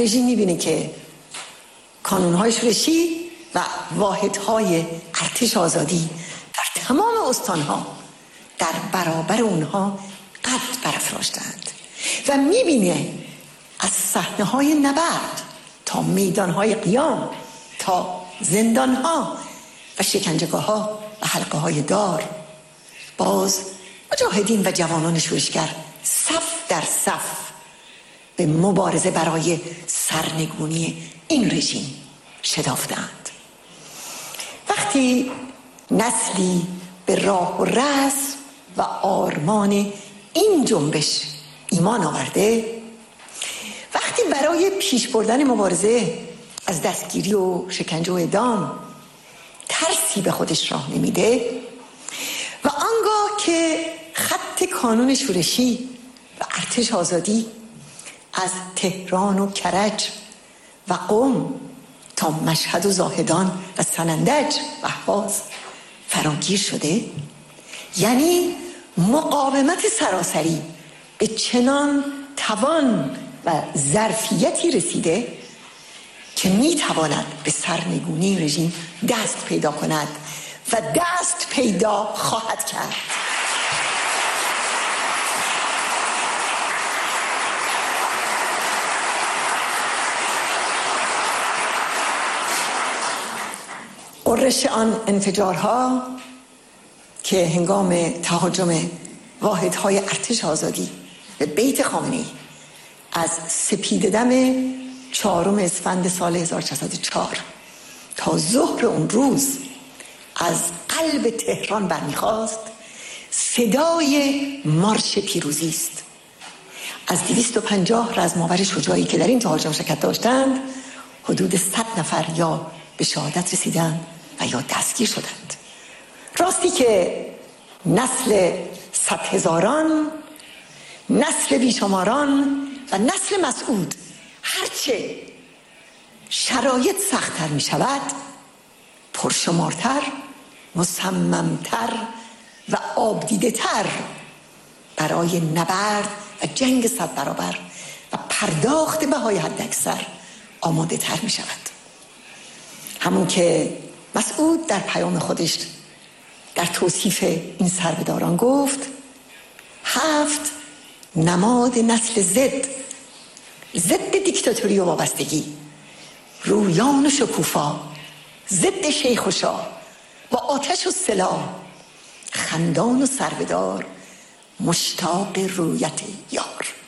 رژیم میبینه که کانونهای شورشی و واحدهای ارتش آزادی در تمام استانها در برابر اونها قد برافراشتند و میبینه از صحنه‌های نبرد تا میدانهای قیام تا زندانها و شکنجهگاه‌ها و حلقه‌های دار باز مجاهدین و جوانان شورشگر صف در صف به مبارزه برای سرنگونی این رژیم شتافتند. وقتی نسلی به راه و رسم و آرمان این جنبش ایمان آورده، وقتی برای پیش بردن مبارزه از دستگیری و شکنجه و اعدام ترسی به خودش راه نمیده و آنگاه که خط کانون شورشی و ارتش آزادی از تهران و کرج و قم تا مشهد و زاهدان و سنندج و اهواز فراگیر شده، یعنی مقاومت سراسری به چنان توان و ظرفیتی رسیده که میتواند به سرنگونی رژیم دست پیدا کند و دست پیدا خواهد کرد. قررش آن انفجارها که هنگام تهاجم واحدهای ارتش آزادی به بیت خامنه‌ای از سپیده‌دم 4 اسفند سال 1404 تا ظهر اون روز از قلب تهران برمیخواست، صدای مارش پیروزی است. از 250 رزماور شجاعی که در این تهاجم شرکت داشتند، حدود 100 نفر یا به شهادت رسیدند و یا دستگیر شدند. راستی که نسل 100,000، نسل بیشماران و نسل مسعود هرچه شرایط سخت‌تر می شود، پرشمارتر، مصممتر و آبدیده‌تر برای نبرد و جنگ 100 برابر و پرداخت بهای حداکثر آماده تر می شود. همون که مسعود در پیام خودش در توصیف این سربداران گفت: 7 نماد نسل ضد دیکتاتوری و وابستگی، رویان و شکوفا، ضد شیخ و شاه، با آتش و سلاح، خندان و سربدار، مشتاق رویت یار.